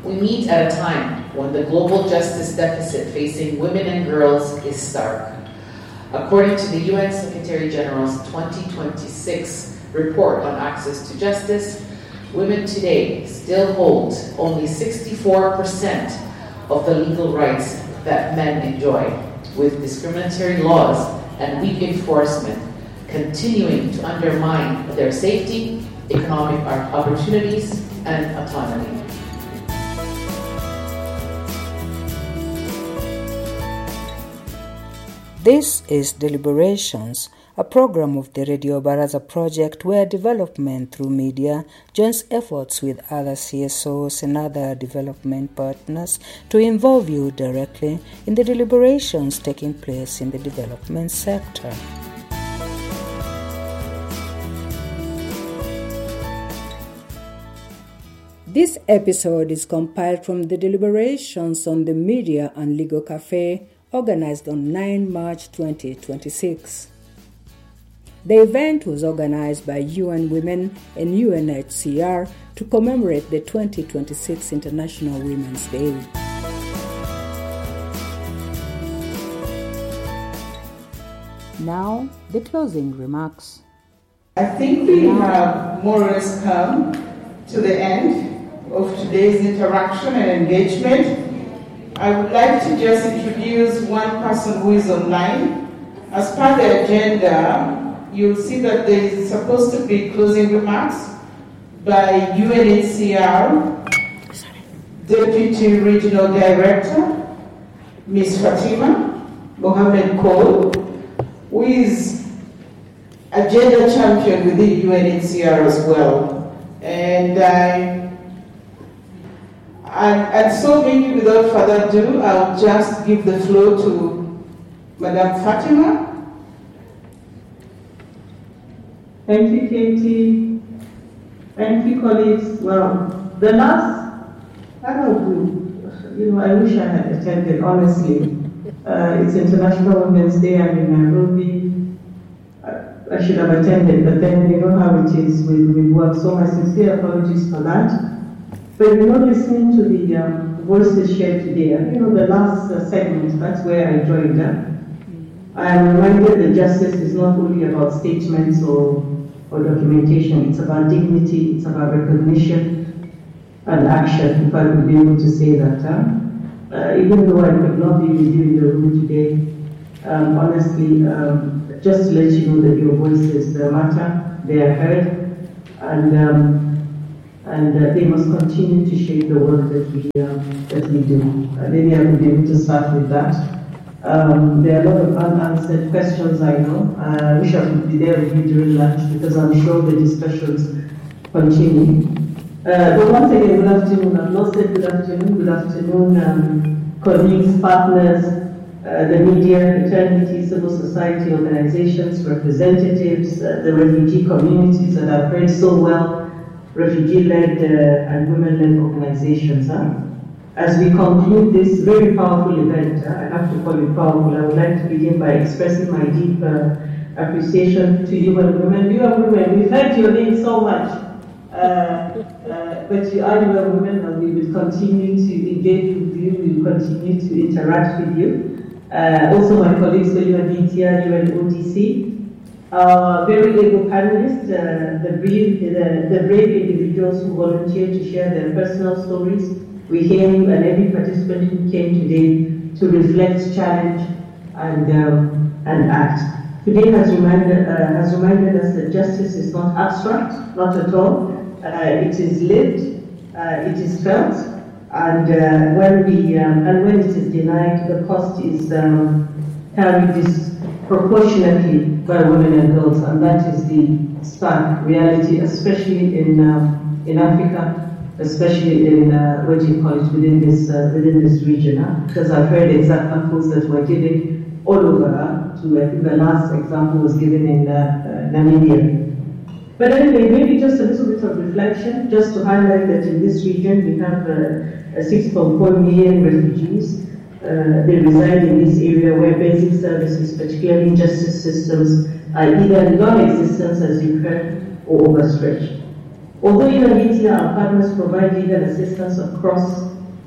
We meet at a time when the global justice deficit facing women and girls is stark. According to the UN Secretary General's 2026 report on access to justice, women today still hold only 64% of the legal rights that men enjoy, with discriminatory laws and weak enforcement continuing to undermine their safety, economic opportunities, and autonomy. This is Deliberations, a program of the Radio Baraza project where development through media joins efforts with other CSOs and other development partners to involve you directly in the deliberations taking place in the development sector. This episode is compiled from the deliberations on the Media and Legal Cafe organized on 9 March 2026. The event was organized by UN Women and UNHCR to commemorate the 2026 International Women's Day. Now, the closing remarks. I think we have more or less come to the end of today's interaction and engagement. I would like to just introduce one person who is online. As part of the agenda, you'll see that there is supposed to be closing remarks by UNHCR Deputy Regional Director, Ms. Fatima Mohamed Cole, who is agenda champion within UNHCR as well. And so maybe without further ado, I'll just give the floor to Madam Fatima. Thank you, Katie. Thank you, colleagues. Well, the last, I wish I had attended, honestly. It's International Women's Day. I'm in Nairobi. I should have attended, but then you know how it is with work. So my sincere apologies for that. But listening to the voices shared today, the last segment, that's where I joined I am reminded that justice is not only about statements or documentation, it's about dignity, it's about recognition and action, if I would be able to say that. Even though I could not be with you in the room today, honestly, just to let you know that your voices matter, they are heard, and they must continue to shape the work that we do. Maybe I would be able to start with that. There are a lot of unanswered questions, I know. I wish I could be there with you during lunch because I'm sure the discussions continue. But once again, good afternoon. I've not said good afternoon. Good afternoon, colleagues, partners, the media, fraternity, civil society organizations, representatives, the refugee communities that I've heard so well, refugee-led and women-led organizations. As we conclude this very powerful event, I have to call it powerful, I would like to begin by expressing my deep appreciation to you and women. You are women, we've heard your name so much, but you are women and we will continue to engage with you, we will continue to interact with you. Also my colleagues for UNDTR, UNODC, very able panelists, the brave individuals who volunteered to share their personal stories. We hear you and every participant who came today to reflect, challenge, and act. Today has reminded us that justice is not abstract, not at all. It is lived, it is felt, and when it is denied, the cost is carried disproportionately by women and girls, and that is the stark reality, especially in Africa, especially in within this region. Because I've heard examples that were given all over. I think the last example was given in Namibia. But anyway, maybe just a little bit of reflection, just to highlight that in this region we have 6.4 million refugees. They reside in this area where basic services, particularly justice systems, are either non-existent, as you've heard, or overstretched. Although UNDTR and partners provide legal assistance across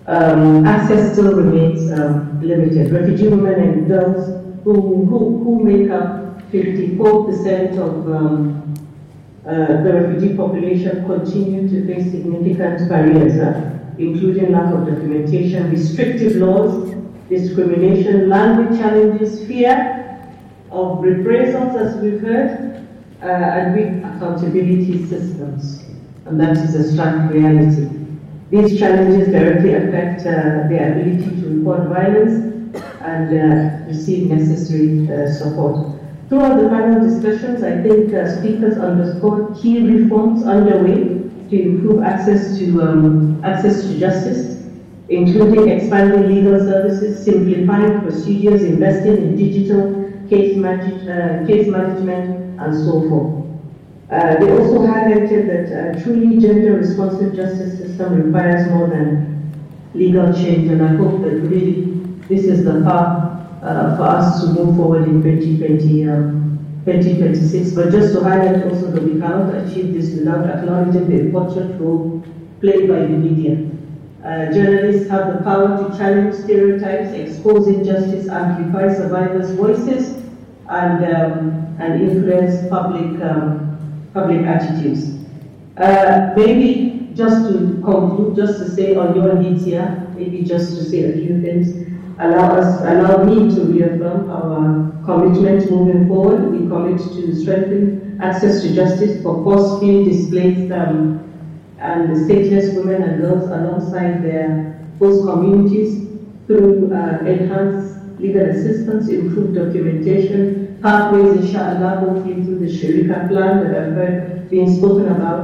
access still remains limited. Refugee women and girls who make up 54% of the refugee population continue to face significant barriers, including lack of documentation, restrictive laws, discrimination, language challenges, fear of reprisals, as we've heard, and weak accountability systems. And that is a stark reality. These challenges directly affect their ability to report violence and receive necessary support. Throughout the panel discussions, I think speakers underscored key reforms underway to improve access to justice, including expanding legal services, simplifying procedures, investing in digital case management, and so forth. They also highlighted that a truly gender-responsive justice system requires more than legal change, and I hope that really this is the path for us to move forward in 2026. But just to highlight also that we cannot achieve this without acknowledging the important role played by the media. Journalists have the power to challenge stereotypes, expose injustice, amplify survivors' voices, and influence public attitudes. Maybe just to conclude, just to say on your needs here, maybe just to say a few things. Allow me to reaffirm our commitment moving forward. We commit to strengthen access to justice for forcefully displaced and stateless women and girls alongside their host communities through enhanced legal assistance, improved documentation, pathways, inshallah, hopefully through the Sharika plan that I've heard being spoken about,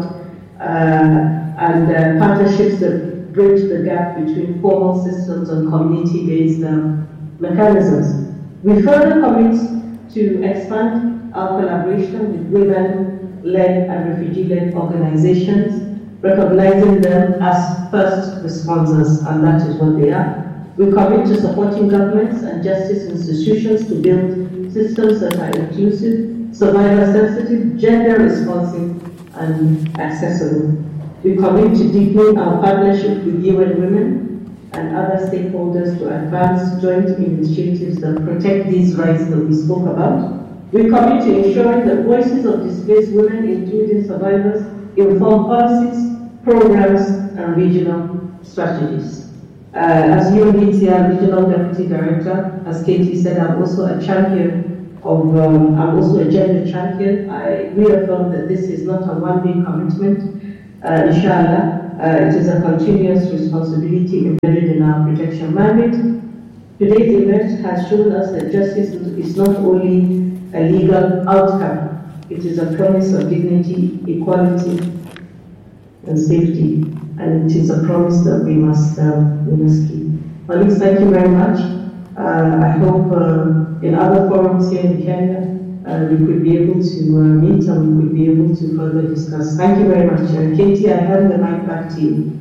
and partnerships that bridge the gap between formal systems and community-based mechanisms. We further commit to expand our collaboration with women-led and refugee-led organizations, recognizing them as first responders, and that is what they are. We commit to supporting governments and justice institutions to build systems that are inclusive, survivor-sensitive, gender-responsive, and accessible. We commit to deepening our partnership with UN Women and other stakeholders to advance joint initiatives that protect these rights that we spoke about. We commit to ensuring that voices of displaced women, including survivors, inform policies, programs, and regional strategies. As UNHCR Regional Deputy Director, as Katie said, I'm also a champion I'm also a gender champion. I reaffirm that this is not a one-day commitment. Inshallah, it is a continuous responsibility embedded in our protection mandate. Today's event has shown us that justice is not only a legal outcome, it is a promise of dignity, equality, and safety, and it is a promise that we must keep. Colleagues, thank you very much. I hope in other forums here in Kenya, we could be able to meet and we could be able to further discuss. Thank you very much. Katie, I hand the mic back to you.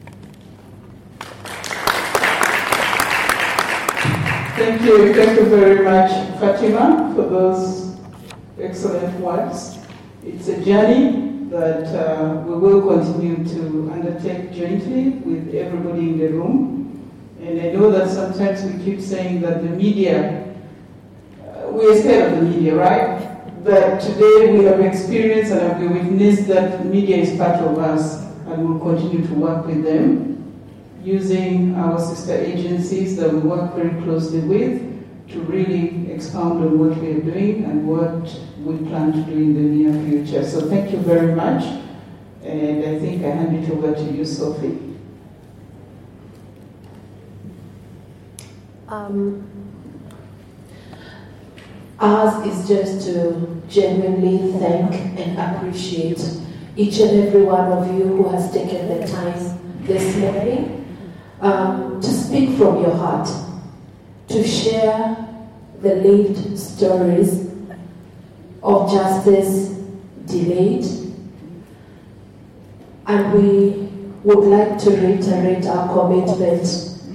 Thank you very much, Fatima, for those excellent words. It's a journey that we will continue to undertake jointly with everybody in the room. And I know that sometimes we keep saying that the media, we're scared of the media, right? But today we have experienced and have witnessed that media is part of us, and we'll continue to work with them, using our sister agencies that we work very closely with to really expound on what we are doing and what we plan to do in the near future. So thank you very much, and I think I hand it over to you, Sophie. Ours is just to genuinely thank and appreciate each and every one of you who has taken the time this morning to speak from your heart, to share the lived stories of justice delayed. And we would like to reiterate our commitment,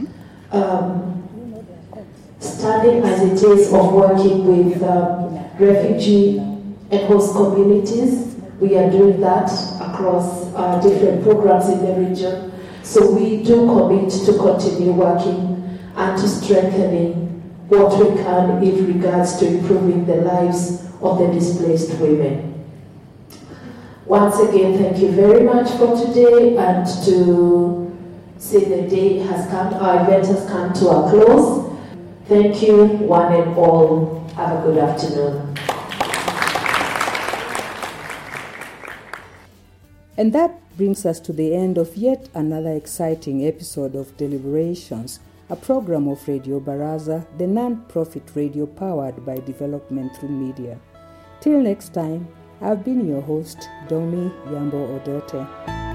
starting as it is of working with refugee and host communities. We are doing that across different programs in the region. So we do commit to continue working and to strengthening what we can in regards to improving the lives of the displaced women. Once again, thank you very much for today, and to say the day has come, our event has come to a close. Thank you, one and all. Have a good afternoon. And that brings us to the end of yet another exciting episode of Deliberations, a program of Radio Baraza, the non-profit radio powered by development through media. Till next time, I've been your host, Domi Yambo Odote.